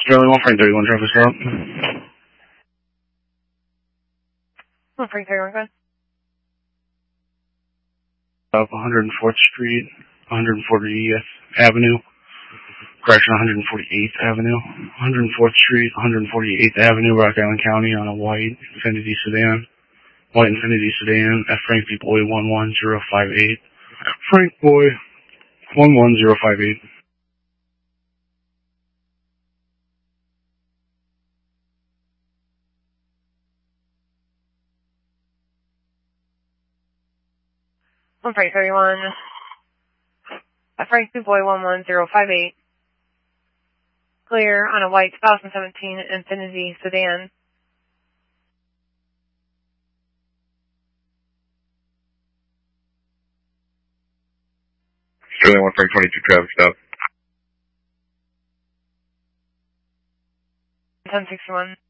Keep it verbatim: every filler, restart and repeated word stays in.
Sterling one Frank thirty-one traffic stop. one Frank thirty-one, go ahead. Up one hundred fourth Street, one hundred fortieth Avenue. Correction, one hundred forty-eighth Avenue. one hundred fourth Street, one hundred forty-eighth Avenue, Rock Island County on a white Infiniti sedan. White Infiniti sedan at Frank B. Boy one one zero five eight. Frank Boy one one zero five eight. one Frank thirty-one. At Frank B. Boy one one zero five eight. Clear on a white two thousand seventeen Infiniti sedan. Sterling one Frank twenty-two traffic stop. ten sixty-one.